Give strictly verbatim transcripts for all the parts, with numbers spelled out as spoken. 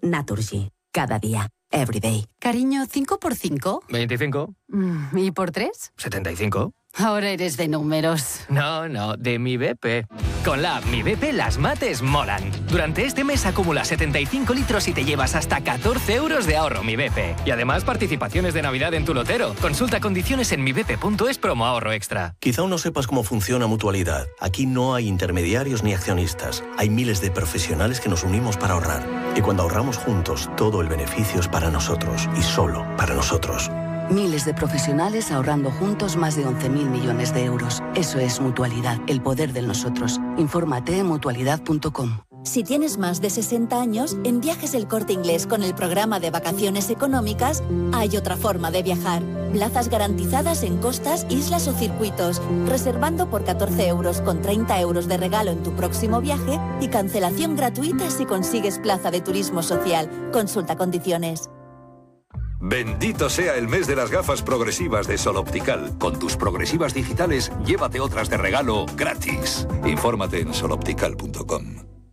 Naturgy. Cada día. Every day. Cariño, ¿cinco por cinco? veinticinco. Mm, ¿Y por tres? setenta y cinco. Ahora eres de números. No, no, de mi B P. Con la app Mi B P las mates molan. Durante este mes acumula setenta y cinco litros y te llevas hasta catorce euros de ahorro Mi B P. Y además participaciones de Navidad en tu lotero. Consulta condiciones en mi b p punto es promo ahorro extra. Quizá aún no sepas cómo funciona Mutualidad. Aquí no hay intermediarios ni accionistas. Hay miles de profesionales que nos unimos para ahorrar. Y cuando ahorramos juntos, todo el beneficio es para nosotros y solo para nosotros. Miles de profesionales ahorrando juntos más de once mil millones de euros. Eso es Mutualidad, el poder del nosotros. Infórmate en mutualidad punto com. Si tienes más de sesenta años, en Viajes El Corte Inglés con el programa de vacaciones económicas, hay otra forma de viajar. Plazas garantizadas en costas, islas o circuitos, reservando por catorce euros con treinta euros de regalo en tu próximo viaje y cancelación gratuita si consigues plaza de turismo social. Consulta condiciones. Bendito sea el mes de las gafas progresivas de Sol Optical. Con tus progresivas digitales, llévate otras de regalo gratis. Infórmate en sol optical punto com.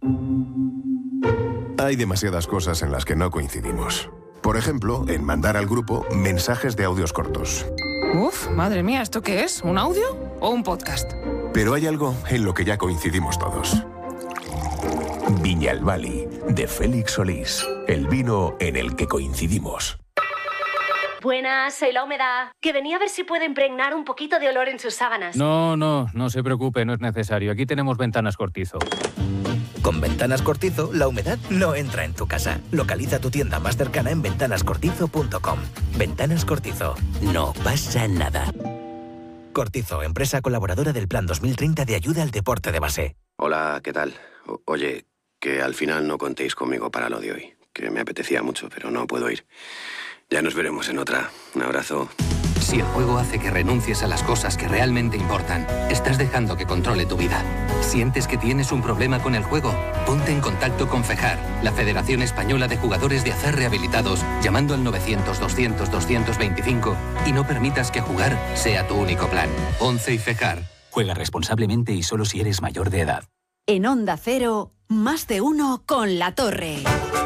Hay demasiadas cosas en las que no coincidimos. Por ejemplo, en mandar al grupo mensajes de audios cortos. Uf, madre mía, ¿esto qué es? ¿Un audio o un podcast? Pero hay algo en lo que ya coincidimos todos. Viñalbali, de Félix Solís. El vino en el que coincidimos. Buenas, soy La Humedad. Que venía a ver si puede impregnar un poquito de olor en sus sábanas. No, no, no se preocupe, no es necesario. Aquí tenemos Ventanas Cortizo. Con Ventanas Cortizo, la humedad no entra en tu casa. Localiza tu tienda más cercana en ventanas cortizo punto com. Ventanas Cortizo. No pasa nada. Cortizo, empresa colaboradora del Plan dos mil treinta de ayuda al deporte de base. Hola, ¿qué tal? O- oye, que al final no contéis conmigo para lo de hoy. Que me apetecía mucho, pero no puedo ir. Ya nos veremos en otra. Un abrazo. Si el juego hace que renuncies a las cosas que realmente importan, estás dejando que controle tu vida. ¿Sientes que tienes un problema con el juego? Ponte en contacto con FEJAR, la Federación Española de Jugadores de Azar Rehabilitados, llamando al novecientos, doscientos, doscientos veinticinco y no permitas que jugar sea tu único plan. once y FEJAR. Juega responsablemente y solo si eres mayor de edad. En Onda Cero, más de uno con La Torre.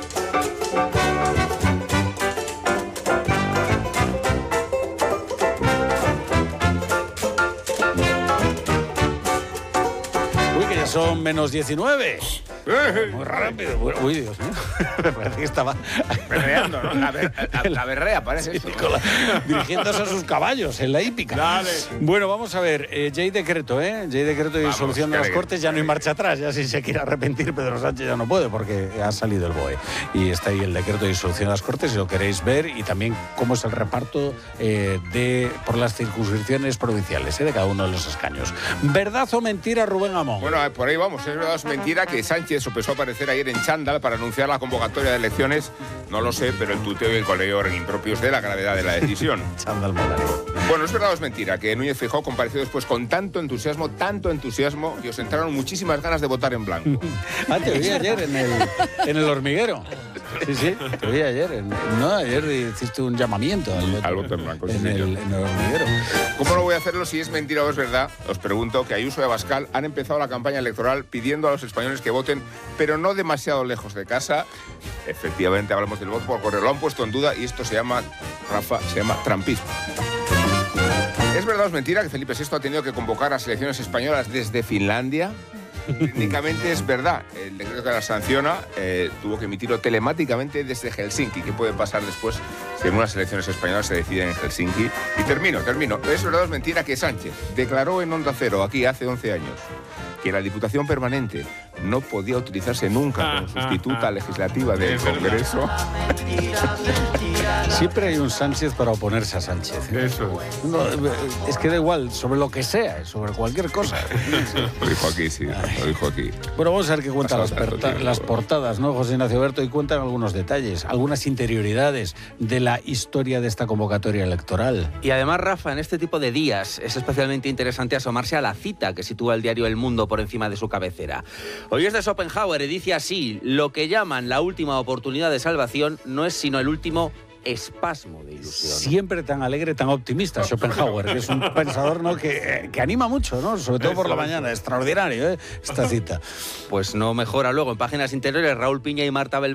Son menos diecinueve. Muy rápido. Uy, Dios mío. Me parece que estaba berreando, ¿no? La, ber, la, la berrea, parece sí, eso. La, dirigiéndose a sus caballos en la hípica. Dale. Bueno, vamos a ver. Eh, ya hay decreto, ¿eh? Ya hay decreto de disolución de las Cortes. Ya no hay marcha atrás. Ya si se quiere arrepentir, Pedro Sánchez ya no puede porque ha salido el B O E. Y está ahí el decreto de disolución de las Cortes, si lo queréis ver. Y también cómo es el reparto eh, de por las circunscripciones provinciales, ¿eh? De cada uno de los escaños. ¿Verdad o mentira, Rubén Amón? Bueno, por ahí vamos. Es verdad o es mentira que Sánchez empezó a aparecer ayer en chándal para anunciar la convocatoria de elecciones. No lo sé, pero el tuteo y el coleo eran impropios de la gravedad de la decisión. Chándal moral. Bueno, es verdad o es mentira que Núñez Feijóo compareció después con tanto entusiasmo, tanto entusiasmo, que os entraron muchísimas ganas de votar en blanco. Ah, te vi ayer en el, en el hormiguero. Sí, sí, te vi ayer. En, no, ayer hiciste un llamamiento al voto, al voto en blanco. En, sí, el, en el hormiguero. ¿Cómo no voy a hacerlo si es mentira o es verdad? Os pregunto que Ayuso y Abascal han empezado la campaña electoral pidiendo a los españoles que voten, pero no demasiado lejos de casa. Efectivamente, hablamos del voto por correo. Lo han puesto en duda y esto se llama, Rafa, se llama trampismo. ¿Es verdad o es mentira que Felipe sexto ha tenido que convocar a selecciones españolas desde Finlandia? Técnicamente es verdad. El decreto que la sanciona eh, tuvo que emitirlo telemáticamente desde Helsinki. ¿Qué puede pasar después si en unas elecciones españolas se deciden en Helsinki? Y termino, termino. ¿Es verdad o es mentira que Sánchez declaró en Onda Cero, aquí hace once años, que la Diputación Permanente no podía utilizarse nunca como sustituta legislativa del Congreso? Siempre hay un Sánchez para oponerse a Sánchez. Eso. No, es que da igual, sobre lo que sea, sobre cualquier cosa. Lo dijo aquí, sí, lo dijo aquí. Bueno, vamos a ver qué cuentan las, perta- las portadas, ¿no, José Ignacio Berto? Y cuentan algunos detalles, algunas interioridades de la historia de esta convocatoria electoral. Y además, Rafa, en este tipo de días es especialmente interesante asomarse a la cita que sitúa el diario El Mundo por encima de su cabecera. Hoy es de Schopenhauer y dice así: lo que llaman la última oportunidad de salvación no es sino el último espasmo de ilusión. Siempre tan alegre, tan optimista, Schopenhauer, que es un pensador, ¿no?, que, que anima mucho, ¿no?, sobre todo por la mañana. Extraordinario, ¿eh?, esta cita. Pues no mejora luego. En páginas interiores, Raúl Piña y Marta Belver